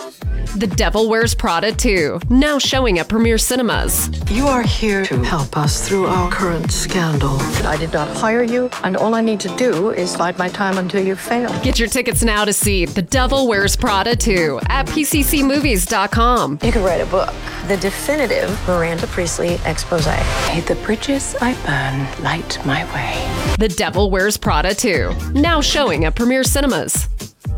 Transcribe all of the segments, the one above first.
The Devil Wears Prada 2, now showing at Premier Cinemas. You are here to help us through our current scandal. I did not hire you, and all I need to do is bide my time until you fail. Get your tickets now to see The Devil Wears Prada 2 at pccmovies.com. You could write a book. The definitive Miranda Priestley expose. May the bridges I burn light my way. The Devil Wears Prada 2, now showing at Premier Cinemas.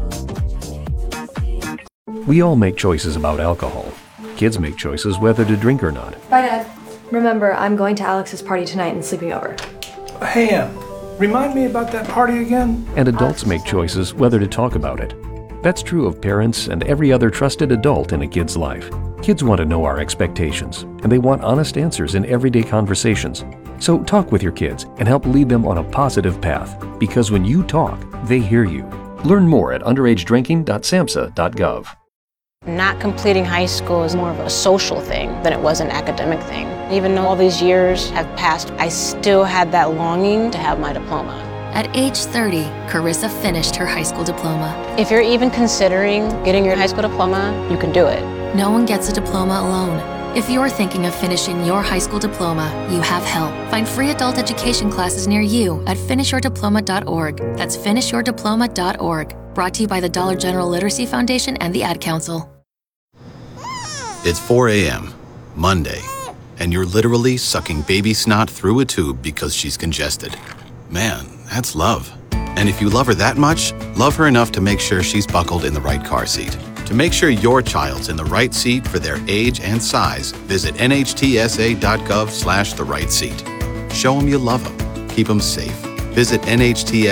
We all make choices about alcohol. Kids make choices whether to drink or not. Bye, Dad. Remember, I'm going to Alex's party tonight and sleeping over. Hey, Em, remind me about that party again? And adults make choices whether to talk about it. That's true of parents and every other trusted adult in a kid's life. Kids want to know our expectations, and they want honest answers in everyday conversations. So talk with your kids and help lead them on a positive path, because when you talk, they hear you. Learn more at underagedrinking.samhsa.gov. Not completing high school is more of a social thing than it was an academic thing. Even though all these years have passed, I still had that longing to have my diploma. At age 30, Carissa finished her high school diploma. If you're even considering getting your high school diploma, you can do it. No one gets a diploma alone. If you're thinking of finishing your high school diploma, you have help. Find free adult education classes near you at finishyourdiploma.org. That's finishyourdiploma.org. Brought to you by the Dollar General Literacy Foundation and the Ad Council. It's 4 a.m., Monday, and you're literally sucking baby snot through a tube because she's congested. Man, that's love. And if you love her that much, love her enough to make sure she's buckled in the right car seat. To make sure your child's in the right seat for their age and size, visit nhtsa.gov/the right seat. Show them you love them. Keep them safe. Visit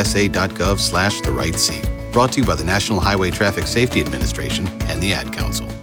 nhtsa.gov/the right seat. Brought to you by the National Highway Traffic Safety Administration and the Ad Council.